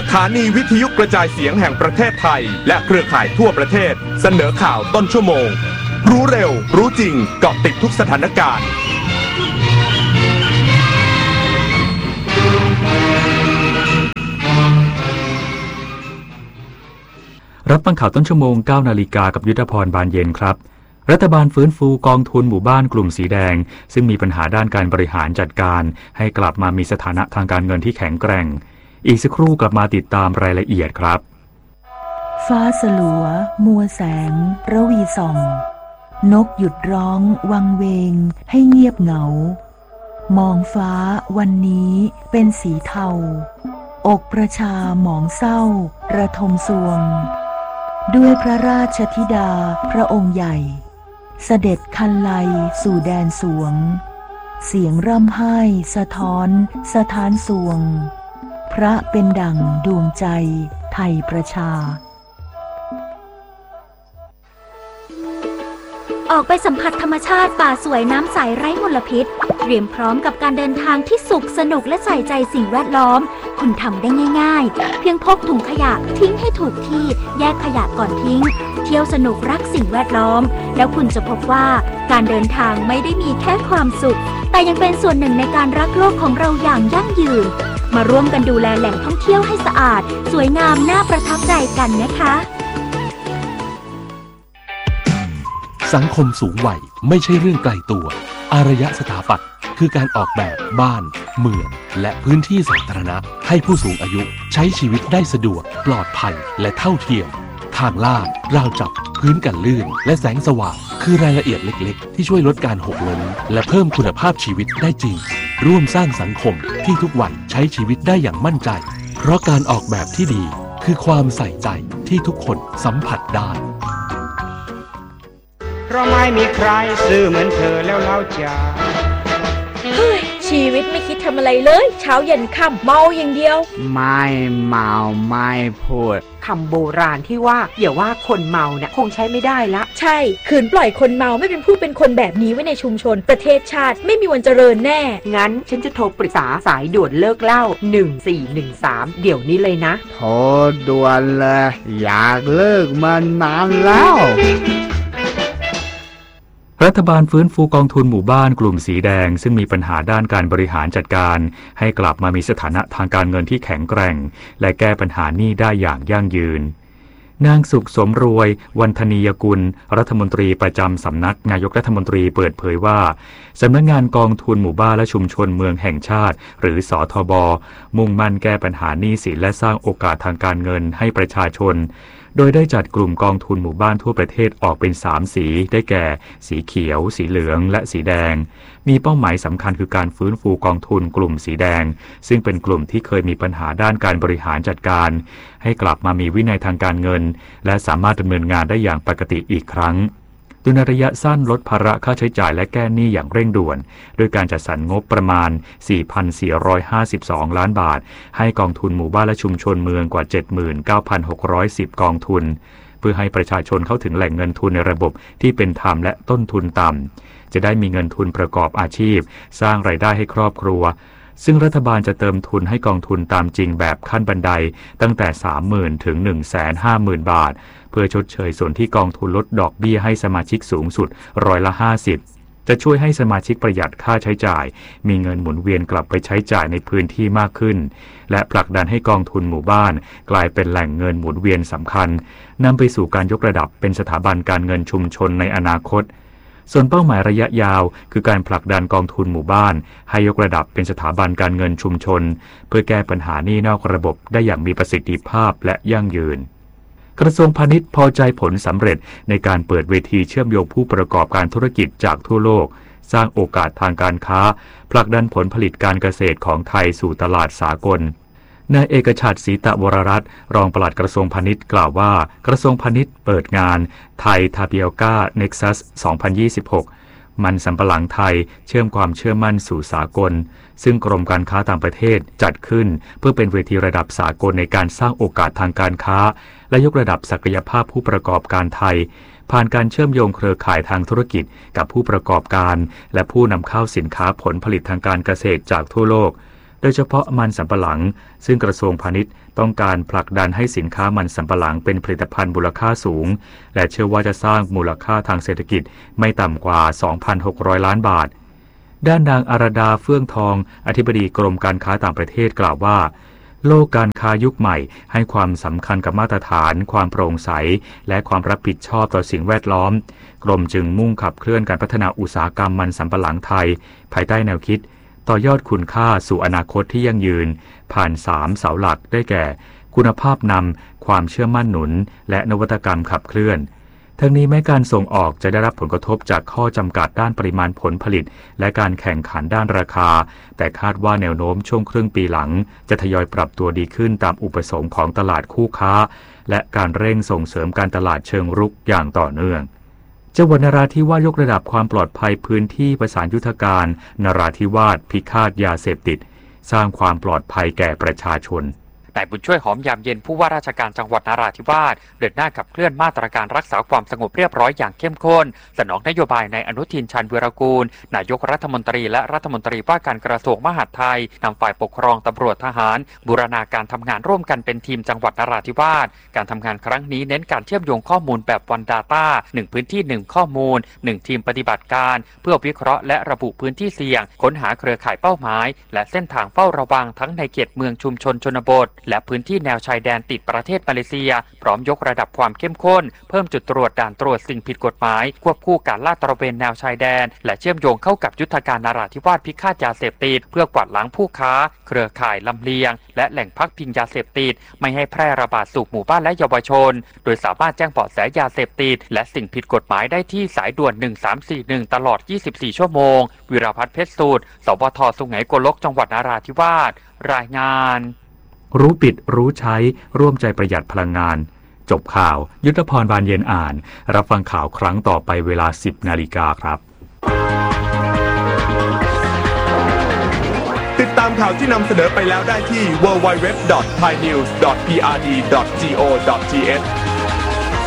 ถานีวิทยุกระจายเสียงแห่งประเทศไทยและเครือข่ายทั่วประเทศเสนอข่าวต้นชั่วโมงรู้เร็วรู้จริงเกาะติดทุกสถานการณ์รับฟังข่าวต้นชั่วโมง 9 นาฬิกากับยุทธพรบานเย็นครับรัฐบาลฟื้นฟูกองทุนหมู่บ้านกลุ่มสีแดงซึ่งมีปัญหาด้านการบริหารจัดการให้กลับมามีสถานะทางการเงินที่แข็งแกร่งอีกสักครู่กลับมาติดตามรายละเอียดครับฟ้าสลัวมัวแสงระวีส่องนกหยุดร้องวังเวงให้เงียบเหงามองฟ้าวันนี้เป็นสีเทาอกประชาหมองเศร้าระทมสวงด้วยพระราชธิดาพระองค์ใหญ่เสด็จคันไลสู่แดนสวงเสียงร่ำไห้สะท้อนสถานสวงพระเป็นดั่งดวงใจไทยประชาออกไปสัมผัสธรรมชาติป่าสวยน้ำใสไร้มลพิษเตรียมพร้อมกับการเดินทางที่สุขสนุกและใส่ใจสิ่งแวดล้อมคุณทำได้ง่ายๆเพียงพกถุงขยะทิ้งให้ถูกที่แยกขยะก่อนทิ้งเที่ยวสนุกรักสิ่งแวดล้อมแล้วคุณจะพบว่าการเดินทางไม่ได้มีแค่ความสุขแต่ยังเป็นส่วนหนึ่งในการรักโลกของเราอย่างยั่งยืนมาร่วมกันดูแลแหล่งท่องเที่ยวให้สะอาดสวยงามน่าประทับใจกันนะคะสังคมสูงวัยไม่ใช่เรื่องไกลตัวอารยสถาปัตย์คือการออกแบบบ้านเมืองและพื้นที่สาธารณะให้ผู้สูงอายุใช้ชีวิตได้สะดวกปลอดภัยและเท่าเทียมทางลาดราวจับพื้นกันลื่นและแสงสว่างคือรายละเอียดเล็กๆที่ช่วยลดการหกล้มและเพิ่มคุณภาพชีวิตได้จริงร่วมสร้างสังคมที่ทุกวันใช้ชีวิตได้อย่างมั่นใจเพราะการออกแบบที่ดีคือความใส่ใจที่ทุกคนสัมผัสได้เพราะไม่มีใครซื่อเหมือนเธอแล้วเล่าจ๋าเฮ้ยชีวิตไม่คิดทำอะไรเลยเช้าเย็นค่ำเมาอย่างเดียวไม่เมาไม่พูดคำโบราณที่ว่าอย่าว่าคนเมาเนี่ยคงใช้ไม่ได้ละใช่ขืนปล่อยคนเมาไม่เป็นผู้เป็นคนแบบนี้ไว้ในชุมชนประเทศชาติไม่มีวันเจริญแน่งั้นฉันจะโทรปรึกษาสายด่วนเลิกเหล้า1413เดี๋ยวนี้เลยนะโทรด่วนเลยอยากเลิกมานานแล้วรัฐบาลฟื้นฟูกองทุนหมู่บ้านกลุ่มสีแดงซึ่งมีปัญหาด้านการบริหารจัดการให้กลับมามีสถานะทางการเงินที่แข็งแกร่งและแก้ปัญหาหนี้ได้อย่างยั่งยืนนางสุขสมรวยวันธนียกุลรัฐมนตรีประจำสำนักนายกรัฐมนตรีเปิดเผยว่าสำนักงานกองทุนหมู่บ้านและชุมชนเมืองแห่งชาติหรือสทบมุ่งมั่นแก้ปัญหาหนี้สินและสร้างโอกาสทางการเงินให้ประชาชนโดยได้จัดกลุ่มกองทุนหมู่บ้านทั่วประเทศออกเป็น3สีได้แก่สีเขียวสีเหลืองและสีแดงมีเป้าหมายสำคัญคือการฟื้นฟูกองทุนกลุ่มสีแดงซึ่งเป็นกลุ่มที่เคยมีปัญหาด้านการบริหารจัดการให้กลับมามีวินัยทางการเงินและสามารถดำเนินงานได้อย่างปกติอีกครั้งโดยในระยะสั้นลดภาระค่าใช้จ่ายและแก้หนี้อย่างเร่งด่วนโดยการจัดสรรงบประมาณ 4,452 ล้านบาทให้กองทุนหมู่บ้านและชุมชนเมืองกว่า 79,610 กองทุนเพื่อให้ประชาชนเข้าถึงแหล่งเงินทุนในระบบที่เป็นธรรมและต้นทุนต่ำจะได้มีเงินทุนประกอบอาชีพสร้างรายได้ให้ครอบครัวซึ่งรัฐบาลจะเติมทุนให้กองทุนตามจริงแบบขั้นบันไดตั้งแต่ 30,000 ถึง 150,000 บาทเพื่อชดเชยส่วนที่กองทุนลดดอกเบี้ยให้สมาชิกสูงสุด50%จะช่วยให้สมาชิกประหยัดค่าใช้จ่ายมีเงินหมุนเวียนกลับไปใช้จ่ายในพื้นที่มากขึ้นและผลักดันให้กองทุนหมู่บ้านกลายเป็นแหล่งเงินหมุนเวียนสำคัญนำไปสู่การยกระดับเป็นสถาบันการเงินชุมชนในอนาคตส่วนเป้าหมายระยะยาวคือการผลักดันกองทุนหมู่บ้านให้ยกระดับเป็นสถาบันการเงินชุมชนเพื่อแก้ปัญหาหนี้นอกระบบได้อย่างมีประสิทธิภาพและยั่งยืนกระทรวงพาณิชย์พอใจผลสำเร็จในการเปิดเวทีเชื่อมโยงผู้ประกอบการธุรกิจจากทั่วโลกสร้างโอกาสทางการค้าผลักดันผลผลิตการเกษตรของไทยสู่ตลาดสากลนายเอกฉัตรศรีตะวรรัตน์รองปลัดกระทรวงพาณิชย์กล่าวว่ากระทรวงพาณิชย์เปิดงานไทยทาปิโอก้าเน็กซัส 2026 มันสำปะหลังไทยเชื่อมความเชื่อมั่นสู่สากลซึ่งกรมการค้าต่างประเทศจัดขึ้นเพื่อเป็นเวทีระดับสากลในการสร้างโอกาสทางการค้าและยกระดับศักยภาพผู้ประกอบการไทยผ่านการเชื่อมโยงเครือข่ายทางธุรกิจกับผู้ประกอบการและผู้นำเข้าสินค้าผลผลิตทางการเกษตรจากทั่วโลกโดยเฉพาะมันสำปะหลังซึ่งกระทรวงพาณิชย์ต้องการผลักดันให้สินค้ามันสำปะหลังเป็นผลิตภัณฑ์มูลค่าสูงและเชื่อว่าจะสร้างมูลค่าทางเศรษฐกิจไม่ต่ำกว่า 2,600 ล้านบาทด้านนางอาราดาเฟื่องทองอธิบดีกรมการค้าต่างประเทศกล่าวว่าโลกการค้ายุคใหม่ให้ความสำคัญกับมาตรฐานความโปร่งใสและความรับผิดชอบต่อสิ่งแวดล้อมกรมจึงมุ่งขับเคลื่อนการพัฒนาอุตสาหกรรมมันสำปะหลังไทยภายใต้แนวคิดต่อยอดคุณค่าสู่อนาคตที่ยั่งยืนผ่าน3เสาหลักได้แก่คุณภาพนำความเชื่อมั่นหนุนและนวัตกรรมขับเคลื่อนทั้งนี้แม้การส่งออกจะได้รับผลกระทบจากข้อจำกัดด้านปริมาณผลผลิตและการแข่งขันด้านราคาแต่คาดว่าแนวโน้มช่วงครึ่งปีหลังจะทยอยปรับตัวดีขึ้นตามอุปสงค์ของตลาดคู่ค้าและการเร่งส่งเสริมการตลาดเชิงรุกอย่างต่อเนื่องจังหวัดนราธิวาสยกระดับความปลอดภัยพื้นที่ประสานยุทธการนราธิวาสพิฆาตยาเสพติดสร้างความปลอดภัยแก่ประชาชนนายบุญช่วยหอมยามเย็นผู้ว่าราชการจังหวัดนราธิวาสเดินหน้าขับเคลื่อนมาตรการรักษาความสงบเรียบร้อยอย่างเข้มข้นสนองนโยบายในอนุทินชาญวีรกูลนายกรัฐมนตรีและรัฐมนตรีว่าการกระทรวงมหาดไทยนำฝ่ายปกครองตำรวจทหารบูรณาการทำงานร่วมกันเป็นทีมจังหวัดนราธิวาสการทำงานครั้งนี้เน้นการเชื่อมโยงข้อมูลแบบ One Data 1 พื้นที่1ข้อมูล1ทีมปฏิบัติการเพื่อวิเคราะห์และระบุพื้นที่เสี่ยงค้นหาเครือข่ายเป้าหมายและเส้นทางเฝ้าระวังทั้งในเขตเมืองชุมชนชนบทและพื้นที่แนวชายแดนติดประเทศมาเลเซียพร้อมยกระดับความเข้มข้นเพิ่มจุดตรวจด่านตรวจสิ่งผิดกฎหมายควบคู่การลาดตระเวนแนวชายแดนและเชื่อมโยงเข้ากับยุทธการนราธิวาสพิฆาตยาเสพติดเพื่อกวาดล้างผู้ค้าเครือข่ายลำเลียงและแหล่งพักพิงยาเสพติดไม่ให้แพร่ระบาดสู่หมู่บ้านและเยาวชนโดยสามารถแจ้งเบาะแสยาเสพติดและสิ่งผิดกฎหมายได้ที่สายด่วน1341ตลอด24ชั่วโมงวิรพัฒน์เพชรสูตรสวท.สุไหงโกลกจังหวัดนราธิวาสรายงานรู้ปิดรู้ใช้ร่วมใจประหยัดพลังงานจบข่าวยุทธพรบานเย็นอ่านรับฟังข่าวครั้งต่อไปเวลา 10 นาฬิกาครับติดตามข่าวที่นำเสนอไปแล้วได้ที่ www.thainews.prd.go.th